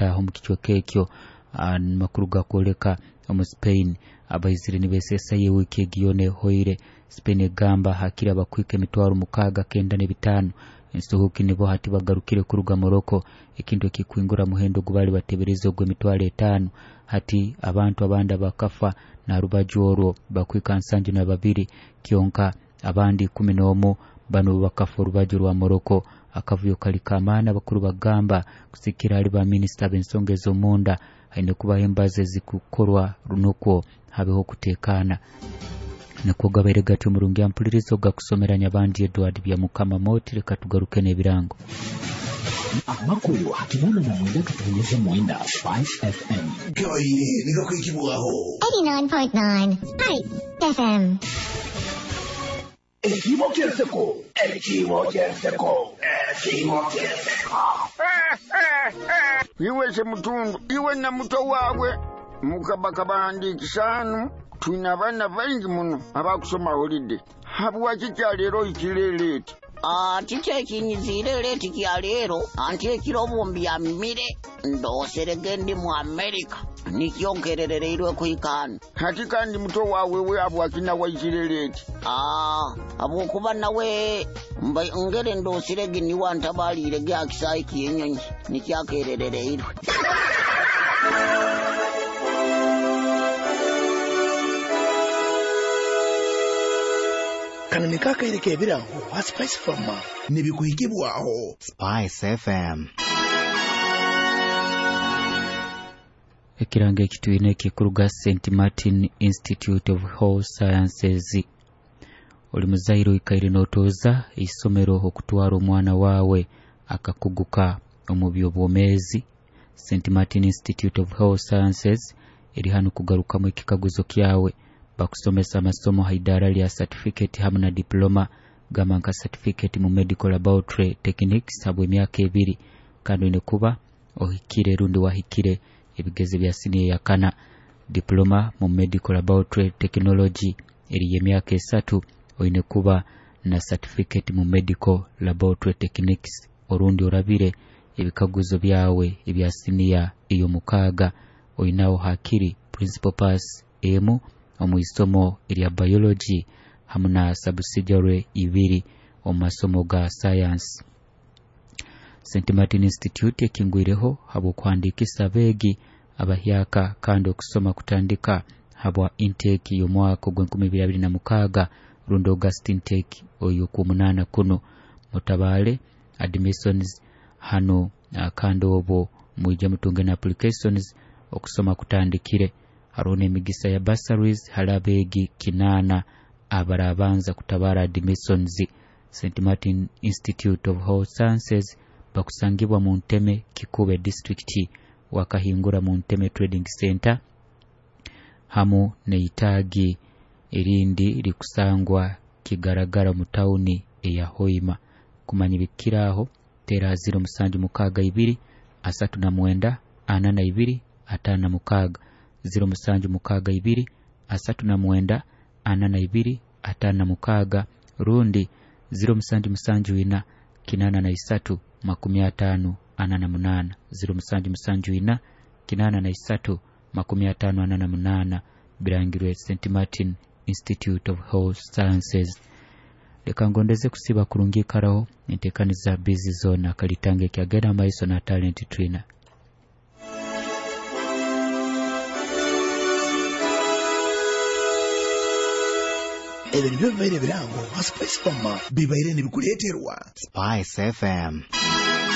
bataho mu kichweke ekyo makuru gakoleka mu Spain abayizire nibesesa ye wiki egiyone hoire Spain egamba hakira abakwike emitwaro 695 ensohoki nibo hati bagarukire kuruga Morocco ekintu ekikwingura muhendo gubali batebereza ogwe emitwaro 5 hati abantu abanda bakafa na rubajoro bakwika nsanje na babiri kyonka abandi 11 bano bakafa rubajoro wa Morocco akavuyo kalikamana bakuru bagamba kusikira ali ba minister b'ensongezo munda haine kuba embaze zikukorwa runuko habeho kutekana nakoga beregatu murungi ampulirizo gakusomeranya bandi Edward bya mukama moti reka tugaruke nebirango amakuru hatubona na mwenda katunyeze mwenda 5FM Goyine niko kwikibuaho 89.9 5FM Ekibo kirseko Iwe se mutundu iwe na muto wawe mukabaka bandikisanu tuna bana bangi muno abakusoma holiday habwa kikyalero ikileleti Chiche kinyizire leti kia lero anti ekirobombi ya mire ndoseregendi mu America nikiongerere irwe kuikana hati kandi muto wawe we abwa kina wa ikileleti abo kuba nawe mba ngere ndosirege ni wantabalire gya kisai kiyenyonyi nikyakerere irwe kana mikaka ireke birango wa Spice FM nibikuhikibwaho Spice FM ekirange kitwine kikuruga St Martin Institute of Health Sciences oli muzairo ikaire notoza isomero okutwara omwana wawe akakuguka omubyo bwomezi St Martin Institute of Health Sciences eri hano kugaruka mu kikaguzo kyawe bakusomesa amasomo haidara ya certificate hamna diploma gamanka certificate mu medical laboratory techniques habwe myaka 2 kandi ne kuba ohikire rundi wahikire ebigeze bya senior yakana diploma mu medical laboratory technology eri myaka 3 oine kuba na certificate mu medical laboratory techniques orundi orabire ebikaguzo byawe ebya senior iyo mukaga oinawo hakiri principal pass emu omuisomo erya biology hamuna subsidiary 2 omasomo ga science St Martin Institute ekingwireho habo kwandikisa begi abahyaka kandi okusoma kutandika habwa intake y'omwaka gw'2026 rundo August intake oyo ku 8 kuno mutabale admissions hano kandi obo muje mutunge na applications okusoma kutandikire harone emigisa ya bursaries halabegi kinana abarabanza kutabara admissions St Martin Institute of Health Sciences bakusangibwa mu Nteme Kikube district wakahingura mu Nteme Trading Center hamu neitagi erindi likusangwa kigaragara mu tauni eya Hoima kumanyibikiraho tera 0762 39 42 56 0762 39 42 56 rundi 0774 83 58 0774 83 58 birangirwe St Martin Institute of Health Sciences lekangondeze kusiba kurungikaraho intekaniza busy zone akalitange kyagera maiso na talent trainer Ebintu byo bibaire birango Spice FM bibaire nibikuleterwa Spice FM